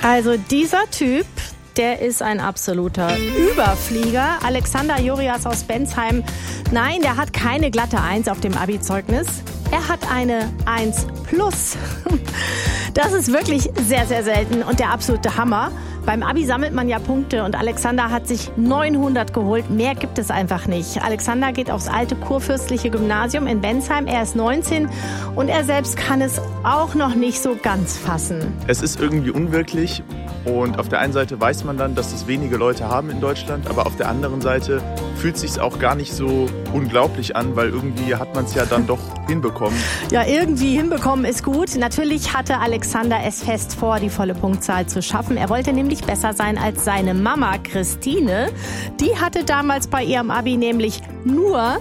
Also dieser Typ, der ist ein absoluter Überflieger. Alexander Jorias aus Bensheim. Nein, der hat keine glatte 1 auf dem Abi-Zeugnis. Er hat eine 1+. Das ist wirklich sehr, sehr selten und der absolute Hammer. Beim Abi sammelt man ja Punkte und Alexander hat sich 900 geholt. Mehr gibt es einfach nicht. Alexander geht aufs alte kurfürstliche Gymnasium in Bensheim. Er ist 19 und er selbst kann es auch noch nicht so ganz fassen. Es ist irgendwie unwirklich und auf der einen Seite weiß man dann, dass es wenige Leute haben in Deutschland, aber auf der anderen Seite fühlt es sich auch gar nicht so unglaublich an, weil irgendwie hat man es ja dann doch hinbekommen. Ja, irgendwie hinbekommen ist gut. Natürlich hatte Alexander es fest vor, die volle Punktzahl zu schaffen. Er wollte nämlich besser sein als seine Mama Christine. Die hatte damals bei ihrem Abi nämlich nur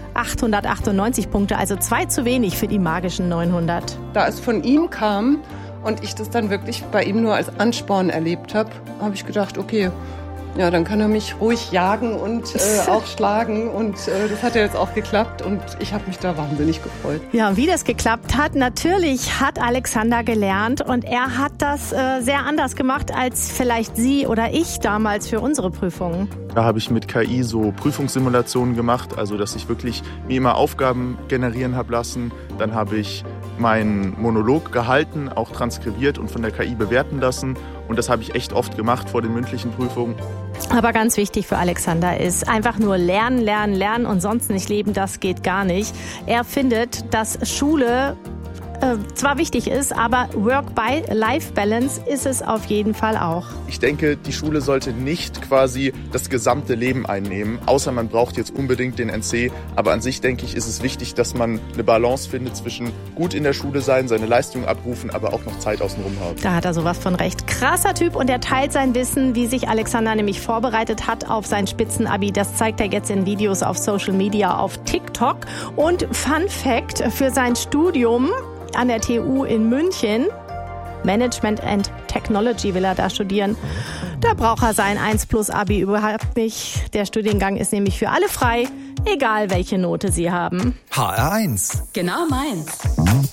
898 Punkte, also 2 zu wenig für die magischen 900. Da es von ihm kam und ich das dann wirklich bei ihm nur als Ansporn erlebt habe, habe ich gedacht, okay, ja, dann kann er mich ruhig jagen und auch schlagen und das hat ja jetzt auch geklappt und ich habe mich da wahnsinnig gefreut. Ja, und wie das geklappt hat, natürlich hat Alexander gelernt und er hat das sehr anders gemacht als vielleicht Sie oder ich damals für unsere Prüfungen. Da habe ich mit KI so Prüfungssimulationen gemacht, also dass ich wirklich mir immer Aufgaben generieren habe lassen. Dann habe ich meinen Monolog gehalten, auch transkribiert und von der KI bewerten lassen. Und das habe ich echt oft gemacht vor den mündlichen Prüfungen. Aber ganz wichtig für Alexander ist einfach nur lernen, lernen, lernen und sonst nicht leben, das geht gar nicht. Er findet, dass Schule zwar wichtig ist, aber Work-by-Life-Balance ist es auf jeden Fall auch. Ich denke, die Schule sollte nicht quasi das gesamte Leben einnehmen, außer man braucht jetzt unbedingt den NC. Aber an sich, denke ich, ist es wichtig, dass man eine Balance findet zwischen gut in der Schule sein, seine Leistung abrufen, aber auch noch Zeit außenrum haben. Da hat er sowas von recht. Krasser Typ und er teilt sein Wissen, wie sich Alexander nämlich vorbereitet hat auf sein Spitzenabi. Das zeigt er jetzt in Videos auf Social Media, auf TikTok. Und Fun Fact für sein Studium an der TU in München. Management and Technology will er da studieren. Da braucht er sein 1+ Abi überhaupt nicht. Der Studiengang ist nämlich für alle frei, egal welche Note sie haben. HR1. Genau meins.